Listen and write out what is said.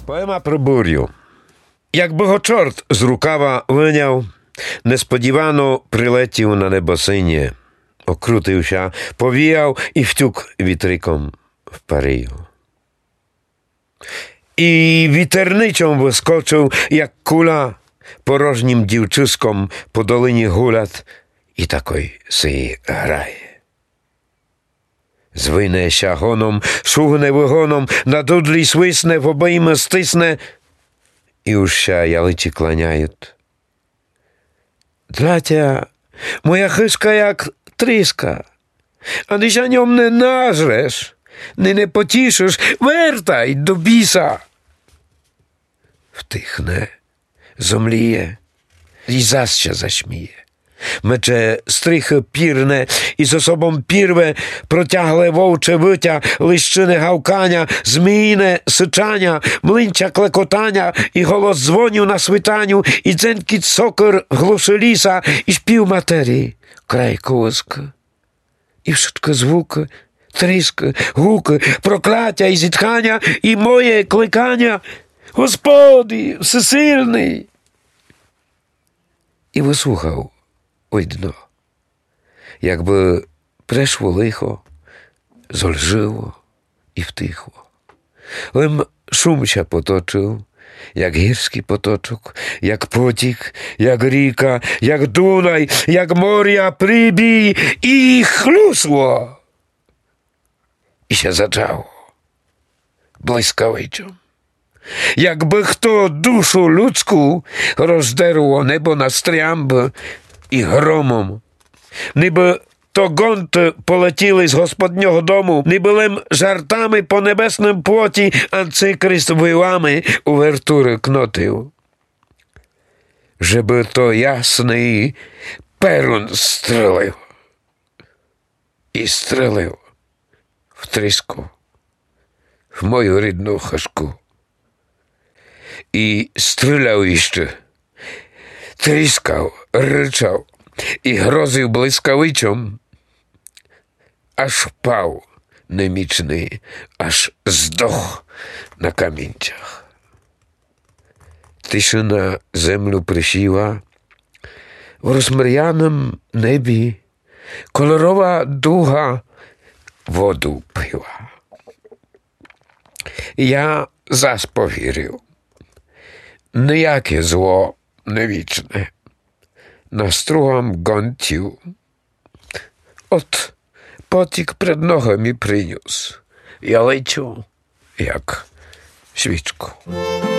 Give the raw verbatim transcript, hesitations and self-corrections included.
Poema про бурю. Якби го чорт з рукава виняв, несподівано прилетів на небосині, окрутився, повіяв і втюк вітриком в Парію. І вітерничом вискочив, як куля, порожнім дівчиськом по долині гулять, і такой си грає. Звинеся гоном, шугне вигоном, на дудлі свисне, в обойми стисне, і уща ялиці кланяють. Дратя, моя хишка як тріска, а ти за ньом не нажреш, не не потішиш, вертай до біса. Втихне, зомліє і заще зашміє. Мече стрихи пірне і з собом пірве, протягле вовче виття, лищине гавкання, зміїне сичання, млинча клекотання, і голос дзвонів на свитанню, і дзенькіт сокир глуши ліса, і шпів матерії, край колиска. І wszystko звуки, тріски, гуки, прокляття і зітхання, і моє кликання: Господи, всесильний! І вислухав ой дно, якби прийшло лихо, зольжило і втихло. Лим шумча поточив, як гірський поточок, як потік, як ріка, як Дунай, як моря прибій, і хлюсло. І ще зачало блискавичом. Якби хто душу людську роздерло небо на стрямби і громом, ніби то гонти полетіли з господнього дому, ніби лим жартами по небесним плоті Антикрист вилами увертури кнотив. Жеби то ясний перун стрелив. І стрелив в тріску, в мою рідну хашку. І стріляв іще, тріскав, ричав і грозив блискавичом, аж впав немічний, аж здох на камінцях. Тишина землю присіла, в розмріяному небі кольорова дуга воду пила. Я зас повірив. Ніяке зло не вічне, на стругам гонтів. От потік пред ногами принюс, я лечу, як свічку.